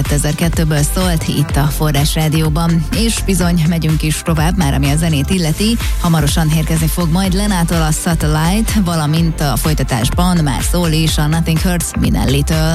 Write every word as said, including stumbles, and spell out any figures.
kétezer-kettőből szólt itt a Forrás Rádióban. És bizony, megyünk is tovább, már ami a zenét illeti. Hamarosan érkezni fog majd Lenától a Satellite, valamint a folytatásban már szól is a Nothing Hurts Minelli-től.